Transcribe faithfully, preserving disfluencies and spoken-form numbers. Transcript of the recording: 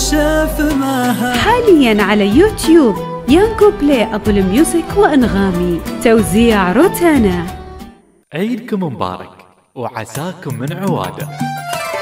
شاف معها. حاليا على يوتيوب يانكو بلاي أبو الميوزك وأنغامي، توزيع روتانا. عيدكم مبارك وعساكم من عواده.